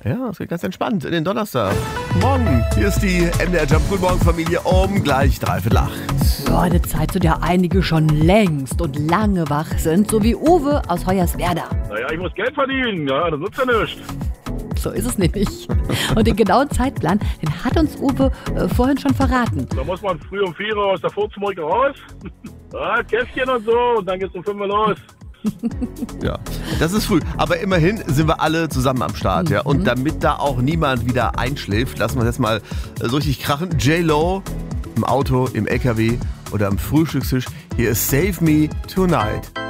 Ja, es geht ganz entspannt in den Donnerstag. Morgen, hier ist die MDR Jump. Guten Morgen, Familie, um gleich 7:45. Ja, eine Zeit, zu der einige schon längst und lange wach sind, so wie Uwe aus Hoyerswerda. Naja, ich muss Geld verdienen, ja, das nutzt ja nichts. So ist es nämlich. Und den genauen Zeitplan, den hat uns Uwe vorhin schon verraten. Da muss man früh um 4 Uhr aus der Furzmolke raus. Ja, Käffchen und so, und dann geht's um 5 Uhr los. Ja, das ist früh. Aber immerhin sind wir alle zusammen am Start. Ja? Und damit da auch niemand wieder einschläft, lassen wir jetzt mal so richtig krachen. J-Lo im Auto, im LKW oder am Frühstückstisch. Hier ist Save Me Tonight.